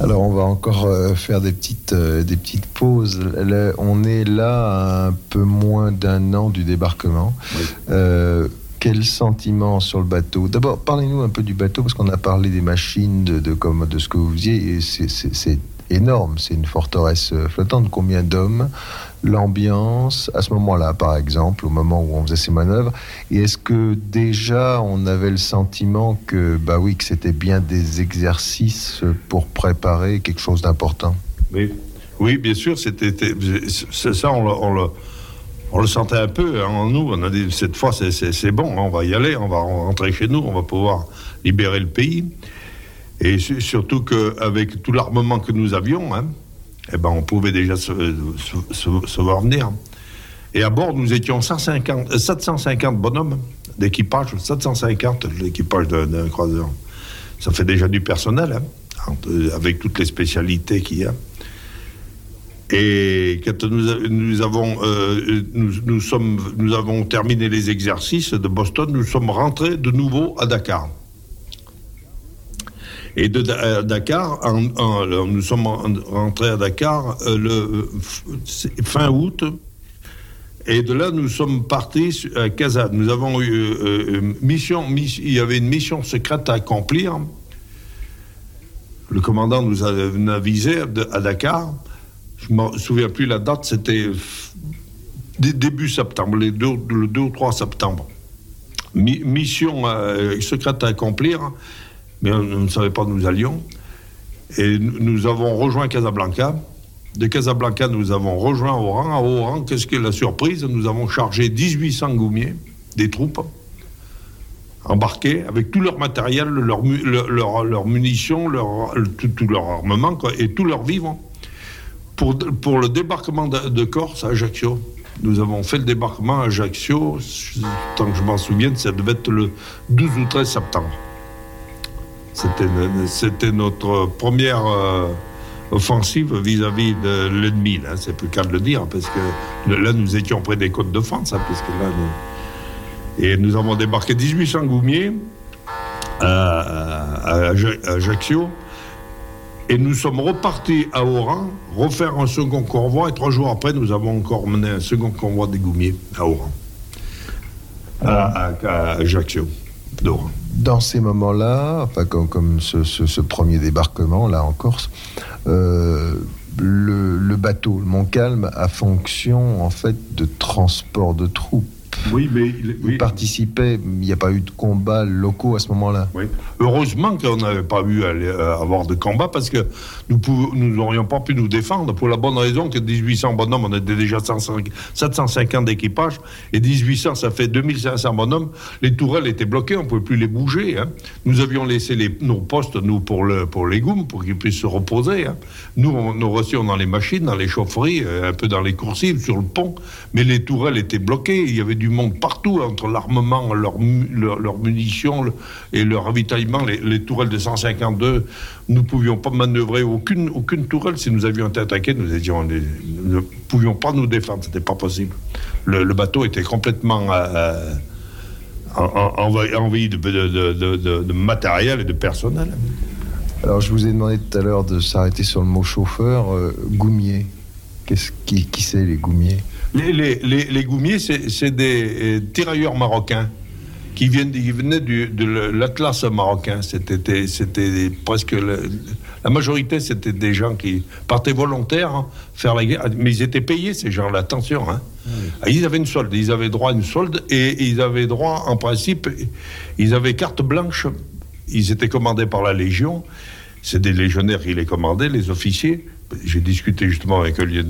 Alors, on va encore faire des petites pauses. On est là à un peu moins d'un an du débarquement. Oui. Quel sentiment sur le bateau? D'abord, parlez-nous un peu du bateau, parce qu'on a parlé des machines, de ce que vous faisiez, et c'est énorme. C'est une forteresse flottante. Combien d'hommes? L'ambiance, à ce moment-là, par exemple, au moment où on faisait ces manœuvres. Et est-ce que déjà, on avait le sentiment que c'était bien des exercices pour préparer quelque chose d'important? Oui, bien sûr, c'est ça, on le sentait un peu en nous. On a dit, cette fois, c'est bon, on va y aller, on va rentrer chez nous, on va pouvoir libérer le pays. Et surtout qu'avec tout l'armement que nous avions, on pouvait déjà se voir venir. Et à bord, nous étions 750 bonhommes d'équipage, 750 l'équipage d'un croiseur. Ça fait déjà du personnel, avec toutes les spécialités qu'il y a. Et quand nous avons terminé les exercices de Boston, nous sommes rentrés de nouveau à Dakar. Et de Dakar, nous sommes rentrés à Dakar fin août. Et de là, nous sommes partis à Casa. Nous avons eu il y avait une mission secrète à accomplir. Le commandant nous a avisé à Dakar. Je ne me souviens plus la date, c'était début septembre, le 2 ou 3 septembre. Mission secrète à accomplir, mais on ne savait pas où nous allions. Et nous avons rejoint Casablanca. De Casablanca, nous avons rejoint Oran. À Oran, qu'est-ce que la surprise? Nous avons chargé 1800 goumiers, des troupes, embarqués avec tout leur matériel, leur munitions, tout leur armement, et tout leur vivre. Pour le débarquement de Corse à Ajaccio. Nous avons fait le débarquement à Ajaccio, tant que je m'en souviens, ça devait être le 12 ou 13 septembre. C'était notre première offensive vis-à-vis de l'ennemi, là. C'est plus qu'à le dire, parce que là, nous étions près des côtes de France, puisque là, et nous avons débarqué 1800 goumiers à Ajaccio. Et nous sommes repartis à Oran, refaire un second convoi, et 3 jours après, nous avons encore mené un second convoi des goumiers à Oran, à Ajaccio, d'Oran. Dans ces moments-là, comme ce premier débarquement, là, en Corse, le bateau, le Montcalm, a fonction, en fait, de transport de troupes. Oui, mais il participait. Il n'y a pas eu de combats locaux à ce moment-là. Oui. Heureusement qu'on n'avait pas eu à avoir de combats, parce que nous n'aurions pas pu nous défendre, pour la bonne raison que 1800 bonhommes, on était déjà 750 d'équipage, et 1800, ça fait 2500 bonhommes. Les tourelles étaient bloquées, on ne pouvait plus les bouger. Nous avions laissé nos postes, nous, pour les GOUM, pour qu'ils puissent se reposer. Nous restions dans les machines, dans les chaufferies, un peu dans les coursives, sur le pont, mais les tourelles étaient bloquées. Il y avait du monde partout, entre l'armement, leurs munitions et leur ravitaillement. Les tourelles de 152, nous ne pouvions pas manœuvrer aucune tourelle. Si nous avions été attaqués, nous ne pouvions pas nous défendre, c'était pas possible. Le bateau était complètement envahi de matériel et de personnel. Alors, je vous ai demandé tout à l'heure de s'arrêter sur le mot chauffeur. Goumier, qui c'est les goumiers? Les goumiers, c'est des tirailleurs marocains qui venaient de l'Atlas marocain. C'était presque la majorité, c'était des gens qui partaient volontaires faire la guerre, mais ils étaient payés, ces gens-là. Attention, Oui. Ils avaient une solde, ils avaient droit à une solde, et ils avaient droit, en principe, ils avaient carte blanche. Ils étaient commandés par la Légion. C'est des légionnaires qui les commandaient, les officiers. J'ai discuté justement avec un lieutenant